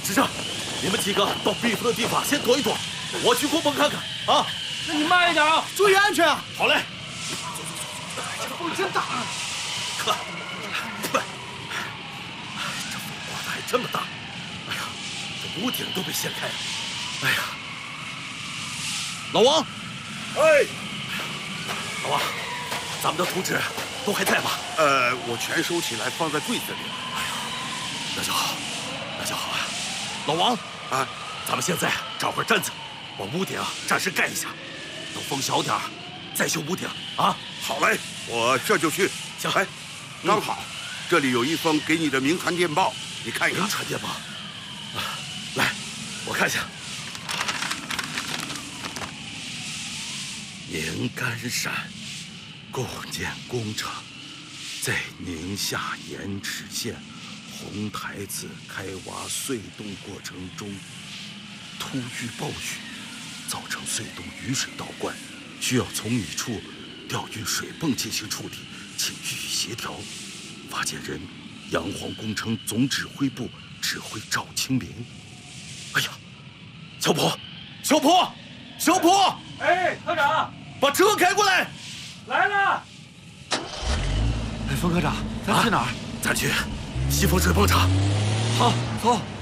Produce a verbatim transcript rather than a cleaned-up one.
师长，你们几个到避风的地方先躲一躲，我去后门看看啊。 那你慢一点啊， 注意安全啊！ 好嘞。 这风真大啊！ 呵，对，这风刮得还这么大，哎呀，这屋顶都被掀开了。哎呀，老王， 哎， 老王，咱们的图纸都还在吗？ 呃，我全收起来放在柜子里了。 哎呀，那就好，那就好啊。老王啊， 咱们现在找块毡子，把屋顶暂时盖一下，等风小点再修屋顶啊。 好嘞，我这就去。 行， 哎，刚好，这里有一封给你的明传电报，你看一看。 明传电报，啊，来，我看一下。宁干山构建工程在宁夏盐池县红台子开挖隧洞过程中，突遇暴雨，造成隧洞雨水倒灌，需要从雨处调运水泵进行处理，请予以协调。发件人：洋黄工程总指挥部指挥赵清林。哎呀，小普，小普，小普！ 哎，科长， 把车开过来。 来了。 哎，冯科长，咱去哪儿？ 咱去西风水泵厂。 好，走。